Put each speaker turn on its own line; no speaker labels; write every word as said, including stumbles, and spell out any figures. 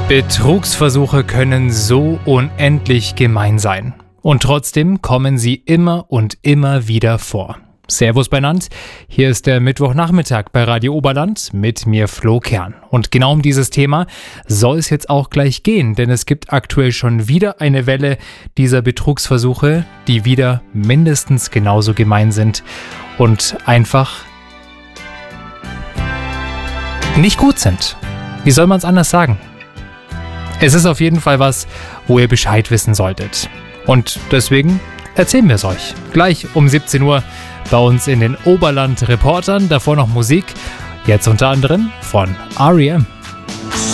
Betrugsversuche können so unendlich gemein sein. Und trotzdem kommen sie immer und immer wieder vor. Servus benannt, hier ist der Mittwochnachmittag bei Radio Oberland mit mir Flo Kern. Und genau um dieses Thema soll es jetzt auch gleich gehen, denn es gibt aktuell schon wieder eine Welle dieser Betrugsversuche, die wieder mindestens genauso gemein sind und einfach nicht gut sind. Wie soll man es anders sagen? Es ist auf jeden Fall was, wo ihr Bescheid wissen solltet. Und deswegen erzählen wir es euch. Gleich um siebzehn Uhr bei uns in den Oberland Reportern. Davor noch Musik. Jetzt unter anderem von R E M.